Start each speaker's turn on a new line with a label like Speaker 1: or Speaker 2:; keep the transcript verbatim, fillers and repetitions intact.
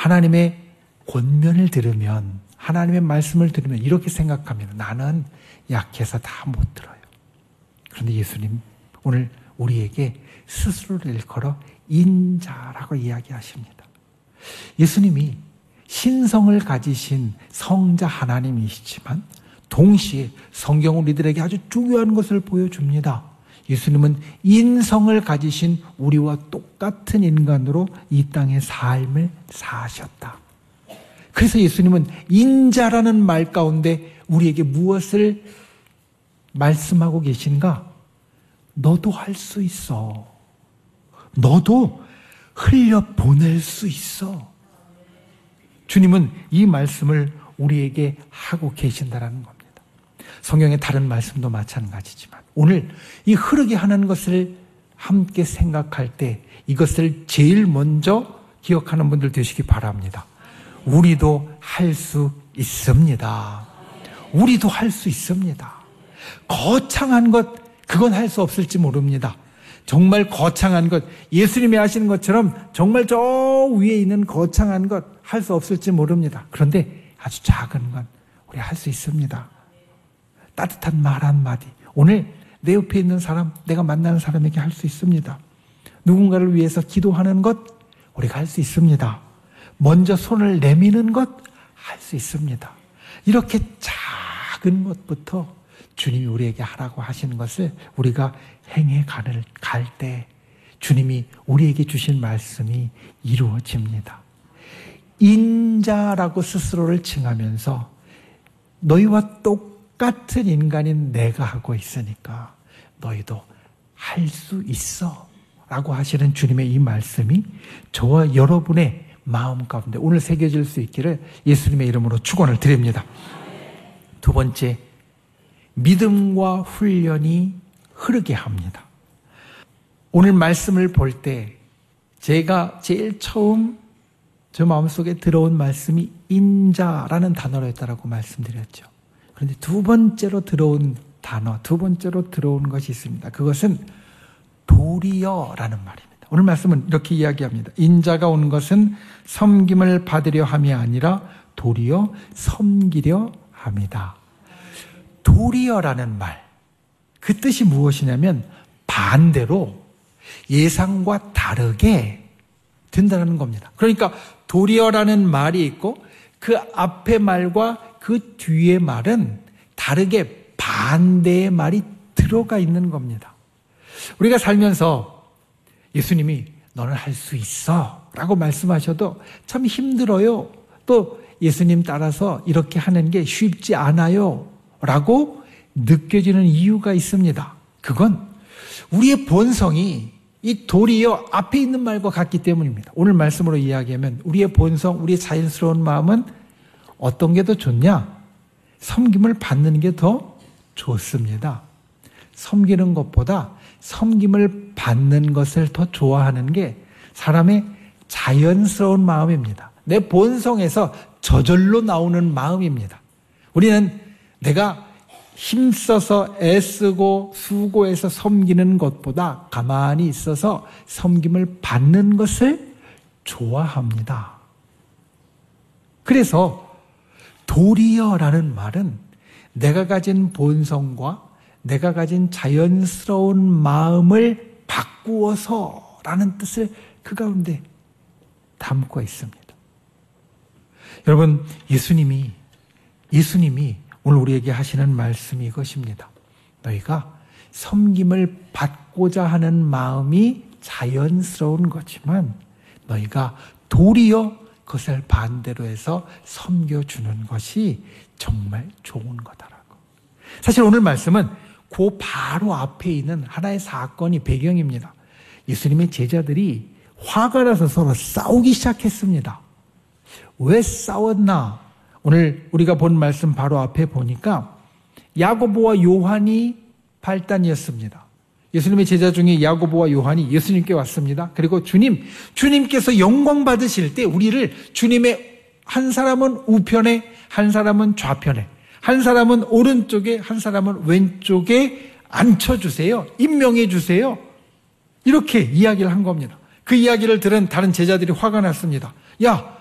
Speaker 1: 하나님의 권면을 들으면, 하나님의 말씀을 들으면 이렇게 생각합니다. 나는 약해서 다 못 들어요. 그런데 예수님 오늘 우리에게 스스로를 일컬어 인자라고 이야기하십니다. 예수님이 신성을 가지신 성자 하나님이시지만 동시에 성경은 우리들에게 아주 중요한 것을 보여줍니다. 예수님은 인성을 가지신 우리와 똑같은 인간으로 이 땅의 삶을 사셨다. 그래서 예수님은 인자라는 말 가운데 우리에게 무엇을 말씀하고 계신가? 너도 할 수 있어. 너도 흘려보낼 수 있어. 주님은 이 말씀을 우리에게 하고 계신다는 겁니다. 성경의 다른 말씀도 마찬가지지만 오늘 이 흐르게 하는 것을 함께 생각할 때 이것을 제일 먼저 기억하는 분들 되시기 바랍니다. 우리도 할 수 있습니다. 우리도 할 수 있습니다. 거창한 것, 그건 할 수 없을지 모릅니다. 정말 거창한 것, 예수님이 하시는 것처럼 정말 저 위에 있는 거창한 것 할 수 없을지 모릅니다. 그런데 아주 작은 건 우리 할 수 있습니다. 따뜻한 말 한마디, 오늘 내 옆에 있는 사람, 내가 만나는 사람에게 할 수 있습니다. 누군가를 위해서 기도하는 것 우리가 할 수 있습니다. 먼저 손을 내미는 것 할 수 있습니다. 이렇게 작은 것부터 주님이 우리에게 하라고 하시는 것을 우리가 행해 갈 때 주님이 우리에게 주신 말씀이 이루어집니다. 인자라고 스스로를 칭하면서 너희와 똑같은 인간인 내가 하고 있으니까 너희도 할 수 있어 라고 하시는 주님의 이 말씀이 저와 여러분의 마음 가운데 오늘 새겨질 수 있기를 예수님의 이름으로 축원을 드립니다. 두 번째, 믿음과 훈련이 흐르게 합니다. 오늘 말씀을 볼 때 제가 제일 처음 저 마음속에 들어온 말씀이 인자라는 단어였다라고 말씀드렸죠. 그런데 두 번째로 들어온 단어, 두 번째로 들어온 것이 있습니다. 그것은 도리어라는 말입니다. 오늘 말씀은 이렇게 이야기합니다. 인자가 온 것은 섬김을 받으려 함이 아니라 도리어 섬기려 함이다. 도리어라는 말, 그 뜻이 무엇이냐면 반대로 예상과 다르게 된다는 겁니다. 그러니까 도리어라는 말이 있고 그 앞의 말과 그 뒤의 말은 다르게 반대의 말이 들어가 있는 겁니다. 우리가 살면서 예수님이 너는 할 수 있어 라고 말씀하셔도 참 힘들어요. 또 예수님 따라서 이렇게 하는 게 쉽지 않아요 라고 느껴지는 이유가 있습니다. 그건 우리의 본성이 이 도리어 앞에 있는 말과 같기 때문입니다. 오늘 말씀으로 이야기하면 우리의 본성, 우리의 자연스러운 마음은 어떤 게 더 좋냐? 섬김을 받는 게 더 좋습니다. 섬기는 것보다 섬김을 받는 것을 더 좋아하는 게 사람의 자연스러운 마음입니다. 내 본성에서 저절로 나오는 마음입니다. 우리는 내가 힘써서 애쓰고 수고해서 섬기는 것보다 가만히 있어서 섬김을 받는 것을 좋아합니다. 그래서 도리어라는 말은 내가 가진 본성과 내가 가진 자연스러운 마음을 바꾸어서라는 뜻을 그 가운데 담고 있습니다. 여러분, 예수님이 예수님이 오늘 우리에게 하시는 말씀이 이것입니다. 너희가 섬김을 받고자 하는 마음이 자연스러운 거지만 너희가 도리어 그것을 반대로 해서 섬겨주는 것이 정말 좋은 거다라고. 사실 오늘 말씀은 그 바로 앞에 있는 하나의 사건이 배경입니다. 예수님의 제자들이 화가 나서 서로 싸우기 시작했습니다. 왜 싸웠나? 오늘 우리가 본 말씀 바로 앞에 보니까 야고보와 요한이 발단이었습니다. 예수님의 제자 중에 야고보와 요한이 예수님께 왔습니다. 그리고 주님, 주님께서 영광 받으실 때 우리를 주님의 한 사람은 우편에, 한 사람은 좌편에, 한 사람은 오른쪽에, 한 사람은 왼쪽에 앉혀주세요. 임명해 주세요. 이렇게 이야기를 한 겁니다. 그 이야기를 들은 다른 제자들이 화가 났습니다. 야,